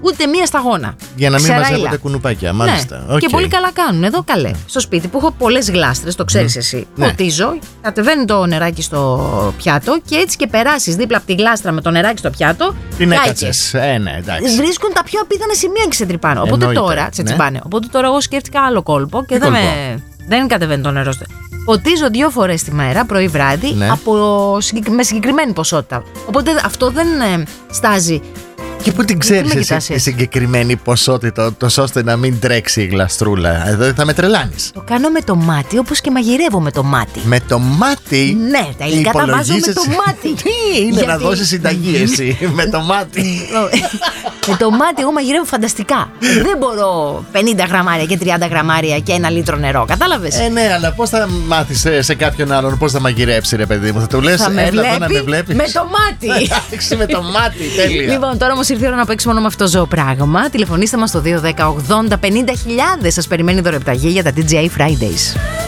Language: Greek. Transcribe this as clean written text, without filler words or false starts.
ούτε μία σταγόνα. Για να μην Ξεραίλα. μαζεύονται κουνουπάκια, μάλιστα. Ναι. Okay. Και πολύ καλά κάνουν. Εδώ καλέ. Στο σπίτι που έχω πολλές γλάστρες, το ξέρεις εσύ. Ναι. Ποτίζω, κατεβαίνει το νεράκι στο πιάτο και έτσι και περάσεις δίπλα από τη γλάστρα με το νεράκι στο πιάτο. Την κάηκες. έκατσες. Ναι, εντάξει. Βρίσκουν τα πιο απίθανα σημεία και σε τρυπάνε. Οπότε Εννοείται, τώρα, σε ναι. τσιμπάνε. Οπότε τώρα εγώ σκέφτηκα άλλο κόλπο και Τι δεν κατεβαίνει το νερό. Ποτίζω 2 φορές τη μέρα, πρωί-βράδυ, Ναι. με συγκεκριμένη ποσότητα. Οπότε αυτό δεν στάζει. Και πού την με ξέρεις κοιτάς εσύ έτσι? τη συγκεκριμένη ποσότητα, τόσο ώστε να μην τρέξει η γλαστρούλα? Εδώ θα με τρελάνεις. Το κάνω με το μάτι, όπως και μαγειρεύω με το μάτι. Με το μάτι. Ναι, τα υλικά τα βάζω με το μάτι. Τι είναι Γιατί- να δώσεις συνταγή εσύ με το μάτι? Με το μάτι εγώ μαγειρεύω φανταστικά. Δεν μπορώ 50 γραμμάρια και 30 γραμμάρια και 1 λίτρο νερό. Κατάλαβες? Ναι, αλλά πώς θα μάθεις σε κάποιον άλλον πώς θα μαγειρέψει, ρε παιδί μου? Θα του λες, Θα με έλα εδώ να με βλέπει βλέπεις. με το μάτι. Εντάξει, με το μάτι, τέλεια. Λοιπόν, τώρα όμως ήρθε η ώρα να παίξουμε μόνο με αυτό το ζωοπράγμα. Τηλεφωνήστε μας στο 210 80 50 χιλιάδες. Σας περιμένει δωρεπταγή για τα TGI Fridays.